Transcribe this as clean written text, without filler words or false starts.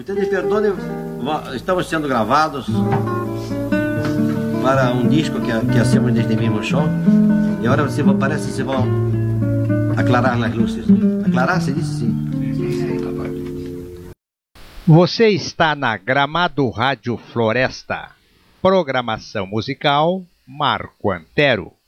Ustedes perdonem, estamos sendo gravados para um disco que hacemos desde mismo show. E agora parece que se vão aclarar as luzes. Aclarar, se diz sim. Você está na Gramado Rádio Floresta. Programação musical Marco Antero.